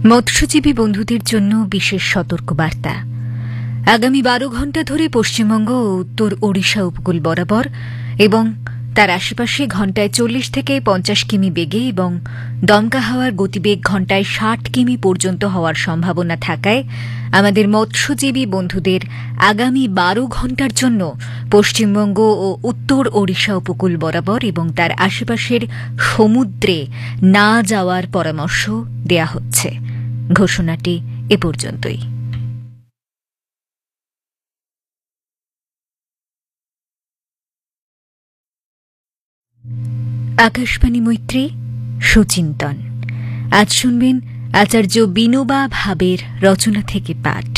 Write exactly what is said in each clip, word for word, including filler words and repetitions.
মৎস্যজীবী বন্ধুদের জন্য বিশেষ সতর্কবার্তা। আগামী বারো ঘণ্টা ধরে পশ্চিমবঙ্গ ও উত্তর ওড়িশা উপকূল বরাবর এবং তার আশেপাশে ঘণ্টায় চল্লিশ থেকে পঞ্চাশ কিমি বেগে এবং দমকা হাওয়ার গতিবেগ ঘণ্টায় ষাট কিমি পর্যন্ত হওয়ার সম্ভাবনা থাকায় আমাদের মৎস্যজীবী বন্ধুদের আগামী বারো ঘণ্টার জন্য পশ্চিমবঙ্গ ও উত্তর ওড়িশা উপকূল বরাবর এবং তার আশেপাশের সমুদ্রে না যাওয়ার পরামর্শ দেয়া হচ্ছে। ঘোষণাটি এ পর্যন্তই। আকাশবাণী মৈত্রী সুচিন্তন। আজ শুনবেন আচার্য বিনোবা ভাবের রচনা থেকে পাঠ।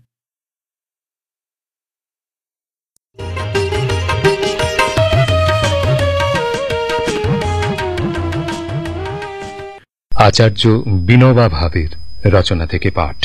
আচার্য বিনোবা ভাবের রচনা থেকে পাঠ।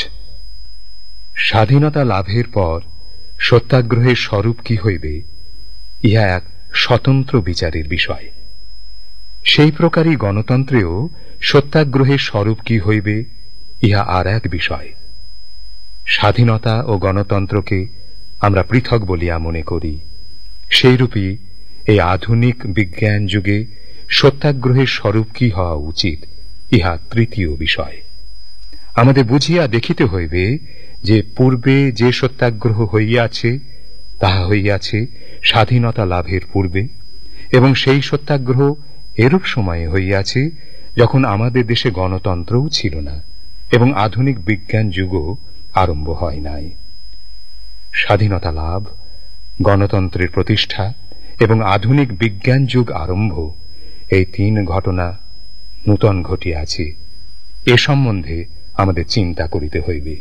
স্বাধীনতা লাভের পর সত্যাগ্রহের স্বরূপ কি হইবে, ইহা এক স্বতন্ত্র বিচারের বিষয়। সেই প্রকারই গণতন্ত্রেও সত্যাগ্রহের স্বরূপ কি হইবে, ইহা আর এক বিষয়। স্বাধীনতা ও গণতন্ত্রকে আমরা পৃথক বলিয়া মনে করি, সেইরূপই এই আধুনিক বিজ্ঞান যুগে সত্যাগ্রহের স্বরূপ কি হওয়া উচিত, ইহা তৃতীয় বিষয়। আমাদের বুঝিয়া দেখিতে হইবে যে পূর্বে যে সত্যাগ্রহ হইয়াছে তাহা হইয়াছে স্বাধীনতা লাভের পূর্বে, এবং সেই সত্যাগ্রহ এরূপ সময়ে হইয়াছে যখন আমাদের দেশে গণতন্ত্রও ছিল না এবং আধুনিক বিজ্ঞান যুগও আরম্ভ হয় নাই। স্বাধীনতা লাভ, গণতন্ত্রের প্রতিষ্ঠা এবং আধুনিক বিজ্ঞান যুগ আরম্ভ, এই তিন ঘটনা নূতন ঘটিয়াছে। এ সম্বন্ধে আমাদের চিন্তা করিতে হইবে।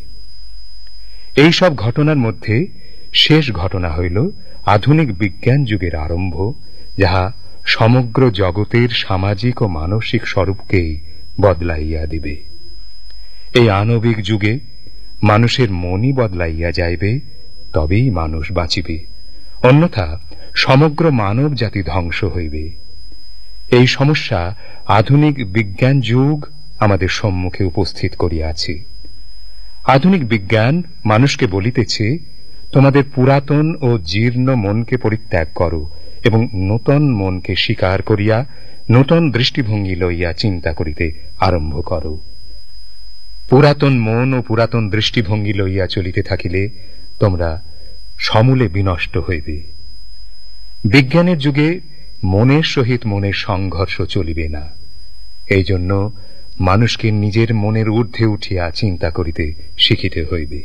এই সব ঘটনার মধ্যে শেষ ঘটনা হইল আধুনিক বিজ্ঞান যুগের আরম্ভ, যাহা সমগ্র জগতের সামাজিক ও মানসিক স্বরূপকেই বদলাইয়া দিবে। এই আণবিক যুগে মানুষের মনই বদলাইয়া যাইবে, তবেই মানুষ বাঁচিবে, অন্যথা সমগ্র মানব জাতি ধ্বংস হইবে। এই সমস্যা আধুনিক বিজ্ঞান যুগ আমাদের সম্মুখে উপস্থিত করিয়াছে। আধুনিক বিজ্ঞান মানুষকে বলিতেছে, তোমাদের পুরাতন ও জীর্ণ মনকে পরিত্যাগ করো এবং নূতন মনকে স্বীকার করিয়া নূতন দৃষ্টিভঙ্গি লইয়া চিন্তা করিতে আরম্ভ করো। পুরাতন মন ও পুরাতন দৃষ্টিভঙ্গি লইয়া চলিতে থাকিলে তোমরা সমূলে বিনষ্ট হইবে। বিজ্ঞানের যুগে মনের সহিত মনের সংঘর্ষ চলিবে না। এই জন্য মানুষকে নিজের মনের ঊর্ধ্বে উঠিয়া চিন্তা করিতে শিখিতে হইবে।